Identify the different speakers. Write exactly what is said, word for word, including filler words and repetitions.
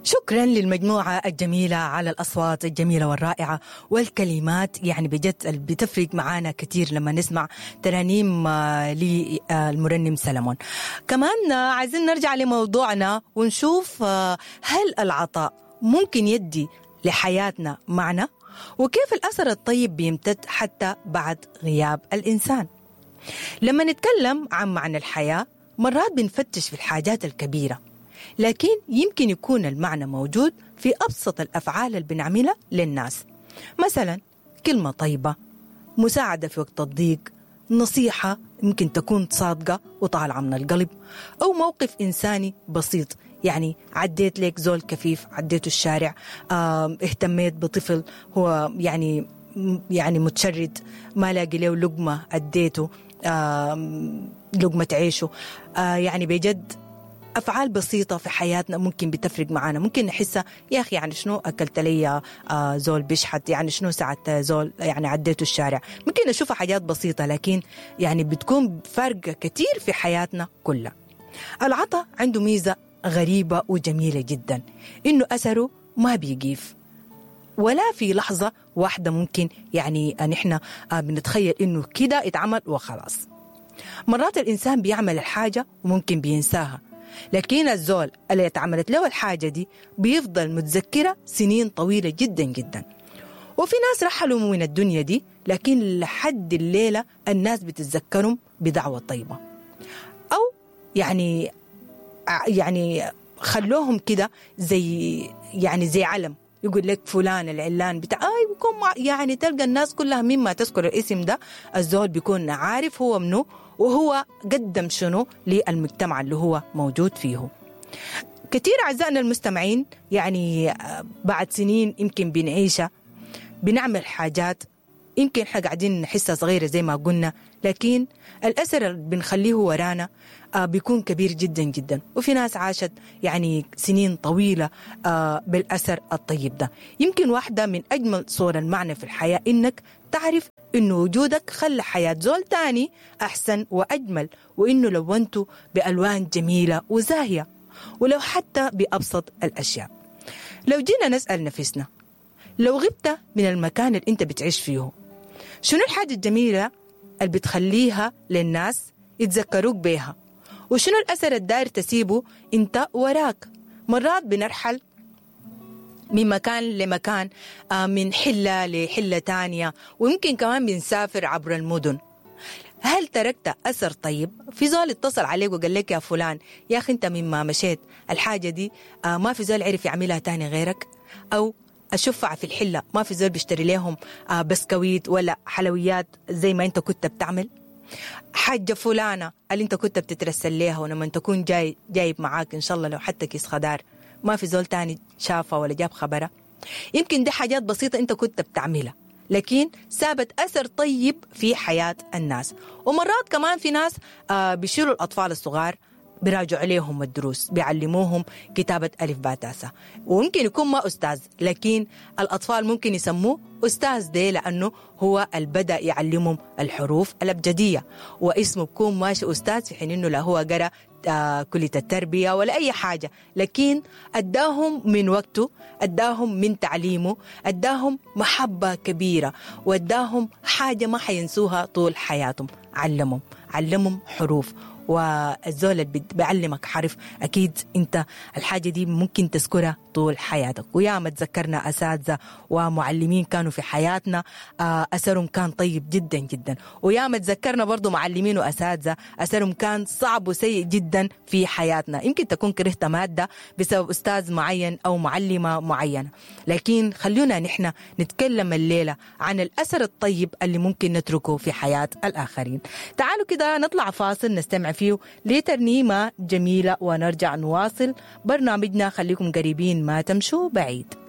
Speaker 1: شكرا للمجموعة الجميلة على الأصوات الجميلة والرائعة والكلمات، يعني بجد بتفرق معانا كتير لما نسمع ترانيم للمرنم سلمون. كمان عايزين نرجع لموضوعنا ونشوف هل العطاء ممكن يدي لحياتنا معنى، وكيف الأثر الطيب بيمتد حتى بعد غياب الإنسان. لما نتكلم عن معنى الحياة مرات بنفتش في الحاجات الكبيرة، لكن يمكن يكون المعنى موجود في أبسط الأفعال اللي بنعملها للناس. مثلا كلمة طيبة، مساعدة في وقت الضيق، نصيحة ممكن تكون صادقة وطالعة من القلب، أو موقف إنساني بسيط، يعني عديت لك زول كفيف عديته الشارع، اهتميت بطفل هو يعني يعني متشرد ما لاقي له لقمة أديته لقمة عيشه. يعني بجد أفعال بسيطة في حياتنا ممكن بتفرق معانا. ممكن نحسها يا أخي يعني شنو أكلت لي آه زول بيشحت، يعني شنو ساعدت زول يعني عديته الشارع. ممكن نشوفها حاجات بسيطة لكن يعني بتكون فرق كتير في حياتنا كلها. العطاء عنده ميزة غريبة وجميلة جدا، إنه أثره ما بيقيف ولا في لحظة واحدة ممكن يعني نحن آه بنتخيل إنه كده اتعمل وخلاص. مرات الإنسان بيعمل الحاجة وممكن بينساها، لكن الزول اللي اتعملت له الحاجة دي بيفضل متذكرة سنين طويلة جدا جدا. وفي ناس رحلوا من الدنيا دي لكن لحد الليلة الناس بتتذكرهم بدعوة طيبة، أو يعني يعني خلوهم كده زي يعني زي علم، يقول لك فلان العلان بتاع آه بيكون يعني تلقى الناس كلها مما تذكر الاسم ده الزول بيكون عارف هو منه وهو قدم شنو للمجتمع اللي هو موجود فيه. كتير أعزائنا المستمعين يعني بعد سنين يمكن بنعيشها بنعمل حاجات يمكن احنا قاعدين نحسها صغيرة زي ما قلنا، لكن الأثر اللي بنخليه ورانا آه بيكون كبير جدا جدا. وفي ناس عاشت يعني سنين طويلة آه بالأثر الطيب ده. يمكن واحدة من أجمل صور المعنى في الحياة إنك تعرف إنه وجودك خلى حياة زول تاني أحسن وأجمل، وإنه لونته بألوان جميلة وزاهية، ولو حتى بأبسط الأشياء. لو جينا نسأل نفسنا، لو غبت من المكان اللي أنت بتعيش فيه، شنو الحاجة الجميلة اللي بتخليها للناس يتذكروك بيها؟ وشنو الأثر الداير تسيبه أنت وراك؟ مرات بنرحل من مكان لمكان، من حلة لحلة تانية، ويمكن كمان بنسافر عبر المدن. هل تركت أثر طيب؟ في زول اتصل عليك وقال لك يا فلان يا أخي أنت مما مشيت الحاجة دي ما في زول عرف يعملها تاني غيرك، أو الشفع في الحلة ما في زول بيشتري لهم بسكويت ولا حلويات زي ما أنت كنت بتعمل. حاجة فلانة اللي أنت كنت بتترسل ليها ولما تكون جاي جايب معاك إن شاء الله لو حتى كيس خضار ما في زول تاني شافها ولا جاب خبرها. يمكن دي حاجات بسيطة أنت كنت بتعملها لكن سابت أثر طيب في حياة الناس. ومرات كمان في ناس آه بيشيلوا الأطفال الصغار بيراجعوا عليهم الدروس، بيعلموهم كتابة ألف باتاسة، وممكن يكون ما أستاذ لكن الأطفال ممكن يسموه أستاذ ده لأنه هو البدأ يعلمهم الحروف الأبجدية، واسمه بكون ماشي أستاذ في حين إنه لا هو قرأ آه كلية التربية ولا أي حاجة، لكن أداهم من وقته، أداهم من تعليمه، أداهم محبة كبيرة، وأداهم حاجة ما حينسوها طول حياتهم. علمهم علمهم حروف، والزول اللي بيعلمك حرف أكيد أنت الحاجة دي ممكن تذكرها طول حياتك. ويا ما تذكرنا أساتذة ومعلمين كانوا في حياتنا أثرهم كان طيب جدا جدا، ويا ما تذكرنا برضو معلمين وأساتذة أثرهم كان صعب وسيء جدا في حياتنا. يمكن تكون كرهت مادة بسبب أستاذ معين أو معلمة معينة، لكن خلونا نحن نتكلم الليلة عن الأثر الطيب اللي ممكن نتركه في حياة الآخرين. تعالوا كده نطلع فاصل نستمع فيه لترنيمة جميلة ونرجع نواصل برنامجنا. خليكم قريبين ما تمشوا بعيد.